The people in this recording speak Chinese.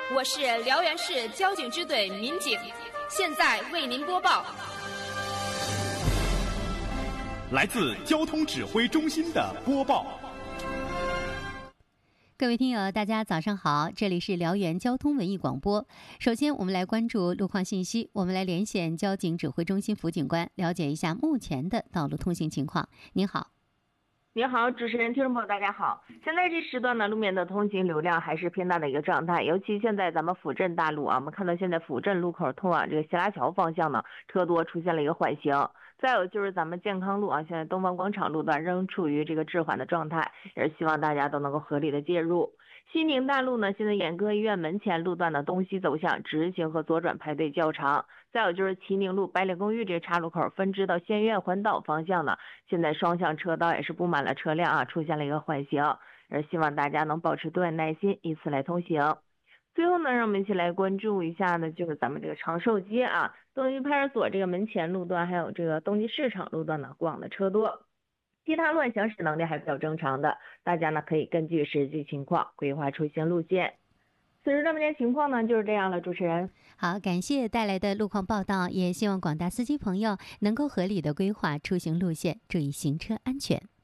我是辽源市交警支队民警，现在为您播报。 来自交通指挥中心的播报。 各位听友，大家早上好，这里是辽源交通文艺广播。首先，我们来关注路况信息，我们来连线交警指挥中心副警官，了解一下目前的道路通行情况。您好。 您好，主持人、听众朋友，大家好。现在这时段呢，路面的通行流量还是偏大的一个状态，尤其现在咱们抚镇大路啊，我们看到现在抚镇路口通往这个西拉桥方向呢，车多，出现了一个缓行。再有就是咱们健康路啊，现在东方广场路段仍处于这个滞缓的状态，也是希望大家都能够合理的介入。西宁大路呢，现在眼科医院门前路段的东西走向直行和左转排队较长。再有就是齐宁路百里公寓这个岔路口分支到县院环岛方向呢，现在双向车道也是布满了车辆啊，出现了一个缓行，也是希望大家能保持多点耐心，以此来通行。最后呢，让我们一起来关注一下呢，就是咱们这个长寿街啊，东极派出所这个门前路段，还有这个东极市场路段呢，过往的车多，其他路行驶能力还比较正常的，大家呢可以根据实际情况规划出行路线。此时这么点情况呢，就是这样了，主持人。 好，感谢带来的路况报道，也希望广大司机朋友能够合理的规划出行路线，注意行车安全。